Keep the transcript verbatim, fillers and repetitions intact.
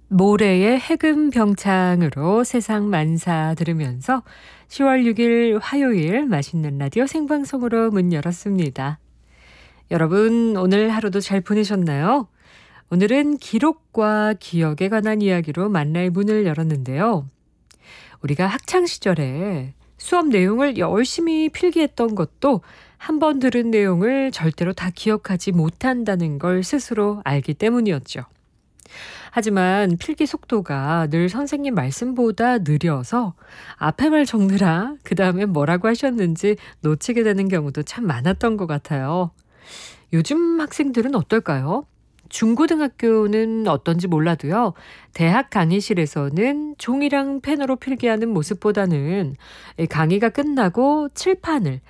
모래의 해금 병창으로 세상 만사 들으면서 시월 육일 화요일 맛있는 라디오 생방송으로 문 열었습니다. 여러분 오늘 하루도 잘 보내셨나요? 오늘은 기록과 기억에 관한 이야기로 만날 문을 열었는데요. 우리가 학창 시절에 수업 내용을 열심히 필기했던 것도 한 번 들은 내용을 절대로 다 기억하지 못한다는 걸 스스로 알기 때문이었죠. 하지만 필기 속도가 늘 선생님 말씀보다 느려서 앞에 말 적느라 그 다음에 뭐라고 하셨는지 놓치게 되는 경우도 참 많았던 것 같아요. 요즘 학생들은 어떨까요? 중고등학교는 어떤지 몰라도요. 대학 강의실에서는 종이랑 펜으로 필기하는 모습보다는 강의가 끝나고 칠판을